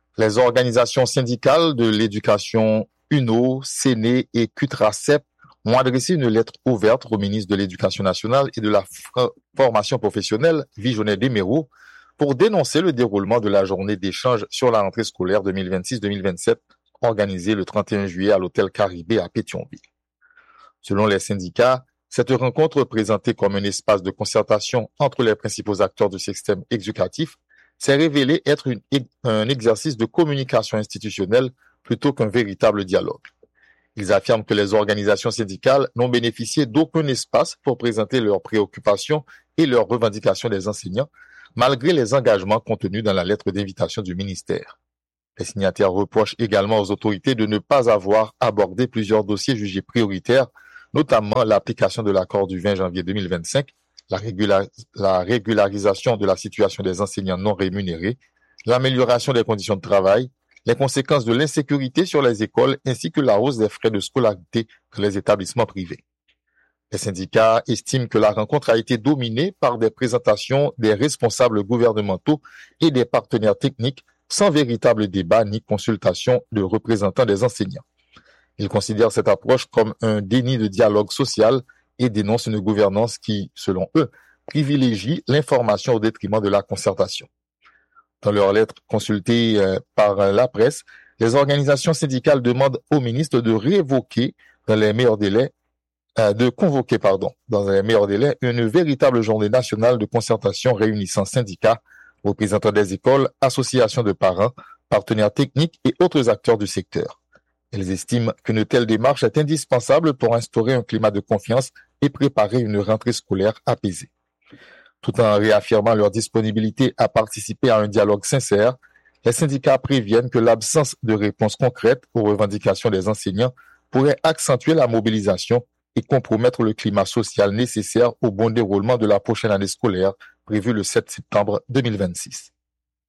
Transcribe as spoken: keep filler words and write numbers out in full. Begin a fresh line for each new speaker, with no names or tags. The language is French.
Les organisations syndicales de l'éducation U N O, Séné et CUTRACEP ont adressé une lettre ouverte au ministre de l'Éducation nationale et de la formation professionnelle, Vijonnet Desmero, pour dénoncer le déroulement de la journée d'échange sur la rentrée scolaire deux mille vingt-six deux mille vingt-sept organisée le trente et un juillet à l'hôtel Caribé à Pétionville. Selon les syndicats, cette rencontre présentée comme un espace de concertation entre les principaux acteurs du système éducatif s'est révélée être une, un exercice de communication institutionnelle plutôt qu'un véritable dialogue. Ils affirment que les organisations syndicales n'ont bénéficié d'aucun espace pour présenter leurs préoccupations et leurs revendications des enseignants, malgré les engagements contenus dans la lettre d'invitation du ministère. Les signataires reprochent également aux autorités de ne pas avoir abordé plusieurs dossiers jugés prioritaires, notamment l'application de l'accord du vingt janvier deux mille vingt-cinq, la, régula- la régularisation de la situation des enseignants non rémunérés, l'amélioration des conditions de travail, les conséquences de l'insécurité sur les écoles ainsi que la hausse des frais de scolarité dans les établissements privés. Les syndicats estiment que la rencontre a été dominée par des présentations des responsables gouvernementaux et des partenaires techniques sans véritable débat ni consultation de représentants des enseignants. Ils considèrent cette approche comme un déni de dialogue social et dénoncent une gouvernance qui, selon eux, privilégie l'information au détriment de la concertation. Dans leur lettre consultée euh, par la presse, les organisations syndicales demandent au ministre de révoquer dans les meilleurs délais, euh, de convoquer, pardon, dans les meilleurs délais, une véritable journée nationale de concertation réunissant syndicats, représentants des écoles, associations de parents, partenaires techniques et autres acteurs du secteur. Elles estiment qu'une telle démarche est indispensable pour instaurer un climat de confiance et préparer une rentrée scolaire apaisée. Tout en réaffirmant leur disponibilité à participer à un dialogue sincère, les syndicats préviennent que l'absence de réponse concrète aux revendications des enseignants pourrait accentuer la mobilisation et compromettre le climat social nécessaire au bon déroulement de la prochaine année scolaire prévue le sept septembre deux mille vingt-six.